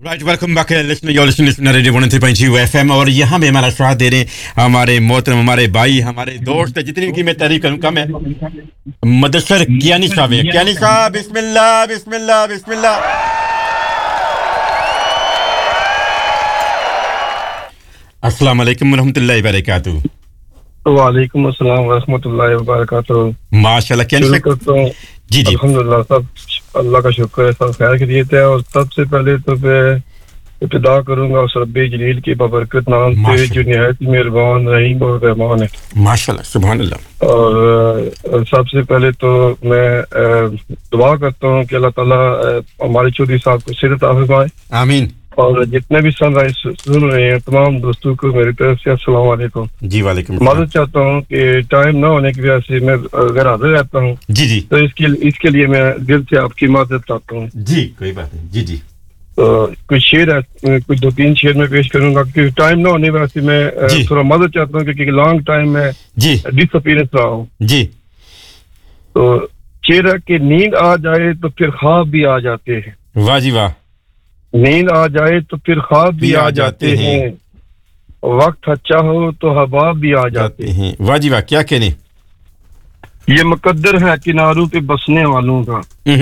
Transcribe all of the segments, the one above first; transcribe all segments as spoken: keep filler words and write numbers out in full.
Right, welcome back, listener. You're listening to Radio one oh three point two F M और यहाँ पे हमारा साथ दे रहे हैं हमारे मोहतरम, हमारे भाई, हमारे दोस्त, जितनी की मैं तारीफ करूँ कम है। मदसर कियानी साहब है। कियानी साहब, बिस्मिल्लाह, बिस्मिल्लाह, बिस्मिल्लाह। अस्सलाम वालेकुम व रहमतुल्लाहि व बरकातहू। वालेकुम अस्सलाम व रहमतुल्लाहि व बरकातहू। माशाल्लाह, कियानी साहब। जी जी, अल्हम्दुलिल्लाह, सब अल्लाह का शुक्र है, सब खैर खैरियत है। और सबसे पहले तो मैं इब्तिदा करूंगा उस रब्बे जलील के बाबरकत नाम से जो निहायत मेहरबान, रहीम और रहमान है। माशाल्लाह, सुभान अल्लाह। और सबसे पहले तो मैं दुआ करता हूँ कि अल्लाह ताला हमारे चौधरी साहब को सेहत अता फरमाए। आमीन। और जितने भी सनराइज सुन रहे हैं तमाम दोस्तों को मेरी तरफ से अस्सलाम वालेकुम। जी वालेकुम। मालूम चाहता हूँ कि टाइम ना होने की वजह से मैं अगर हाजिर रहता हूँ जी जी, तो इसके इसके लिए मैं दिल से आपकी माजरत चाहता हूँ। जी कोई बात नहीं। जी जी, तो कुछ शेर है, कुछ दो तीन शेर में पेश करूंगा क्योंकि टाइम ना होने की वजह से मैं थोड़ा मदद चाहता हूँ क्योंकि लॉन्ग टाइम में जी डिसअपीयरेंस रहा हूँ। जी, तो शेर है कि नींद आ जाए तो फिर ख्वाब भी आ जाते हैं। वाह जी वाह। नींद आ जाए तो फिर ख्वाब भी आ जाते हैं, वक्त अच्छा हो तो हबाब भी आ जाते हैं। वाह जी वाह, क्या कहने। ये मुकद्दर है किनारों पे बसने वालों का,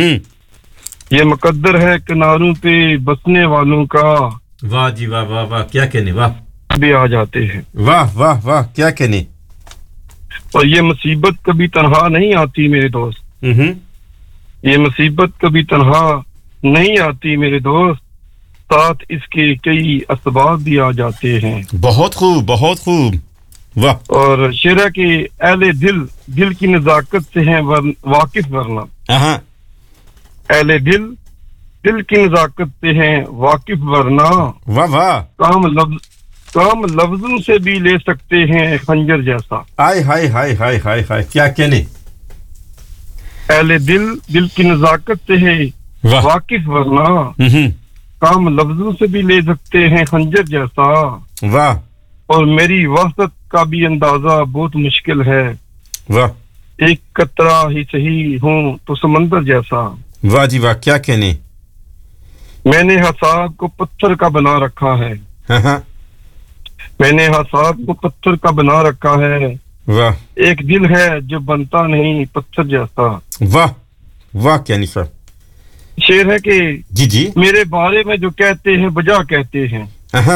ये मुकद्दर है किनारों पे बसने वालों का। वाह जी वाह, वाह वाह, क्या कहने। वाह भी आ जाते हैं। वाह वाह वाह, क्या कहने। और ये मुसीबत कभी तन्हा नहीं आती मेरे दोस्त, ये मुसीबत कभी तन्हा नहीं आती मेरे दोस्त, साथ इसके कई असबाब भी आ जाते हैं। बहुत खूब, बहुत खूब। वाह। और शेरा के अहले दिल दिल की नजाकत से हैं वाकिफ वरना, अहले दिल दिल की नजाकत से हैं वाकिफ वरना। वाह वाह। काम लफ्ज काम लफ्जों से भी ले सकते हैं खंजर जैसा। हाय हाय हाय हाय हाय हाय, क्या कहने। अहले दिल दिल की नजाकत से है वाकिफ वरना, काम लफ्जों से भी ले सकते हैं खंजर जैसा। वाह। और मेरी वहदत का भी अंदाजा बहुत मुश्किल है, वाह। एक कतरा ही सही हूँ तो समंदर जैसा। वाह जी वाह, क्या कहने। मैंने हसाब को पत्थर का बना रखा है, मैंने हसाब को पत्थर का बना रखा है। वाह। एक दिल है जो बनता नहीं पत्थर जैसा। वाह वाह, क्या नहीं सर। शेर है कि जी जी, मेरे बारे में जो कहते हैं बजा कहते हैं,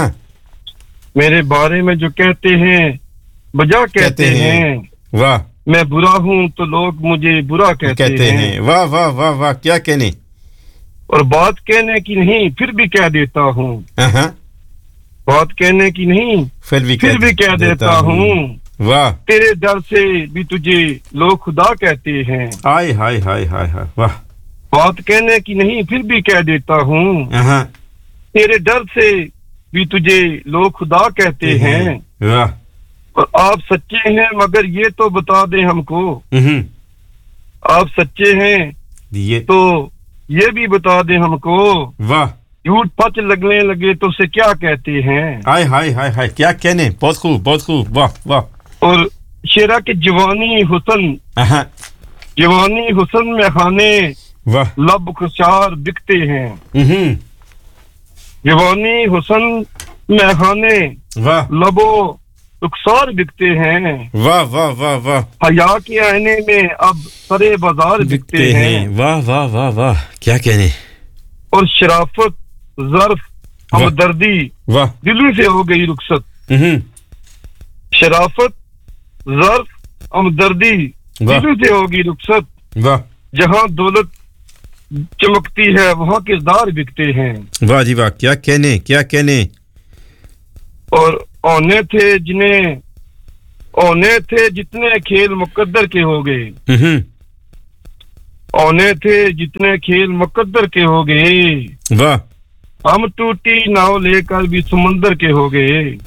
मेरे बारे में जो कहते हैं बजा कहते, कहते हैं, हैं। वाह। मैं बुरा हूँ तो लोग मुझे बुरा कहते, कहते हैं, हैं। वाह वाह वाह वाह, क्या कहने। और बात कहने की नहीं फिर भी कह देता हूँ, बात कहने की नहीं फिर भी फिर भी कह देता हूँ। वाह। तेरे डर से भी तुझे लोग खुदा कहते हैं। हाय हाय हाय हाय हाय, वाह। बात कहने की नहीं फिर भी कह देता हूँ, तेरे डर से भी तुझे लोग खुदा कहते हैं। वाह। और आप सच्चे हैं मगर ये तो बता दें हमको, आप सच्चे हैं ये तो ये भी बता दें हमको। वाह। झूठ पच लगने लगे तो उसे क्या कहते हैं। हाय हाय हाय हाय, क्या कहने। बहुत खूब, बहुत खूब। वाह वाह। और शेरा के जवानी हुस्न, जवानी हुस्न में खाने वाह लब खुशार बिकते हैं। जवानी हुस्न में खाने वाह लबो रुखसार बिकते हैं। वाह वाह वाह वाह। हया के आईने में अब सरे बाजार बिकते हैं। वाह वाह वाह वाह, क्या कहने। और शराफत ज़र्फ हमदर्दी वाह दिलों से हो गई रुखसत, शराफत ज़र्फ हमदर्दी दिलों से होगी रुखसत। वाह। जहाँ दौलत चमकती है वहाँ किरदार बिकते हैं। वाह जी वाह, क्या कहने, क्या कहने। और औने थे जिन्हें औने थे जितने खेल मुकद्दर के हो गए, औने थे जितने खेल मुकद्दर के हो गए। वाह। हम टूटी नाव लेकर भी समुंदर के हो गए।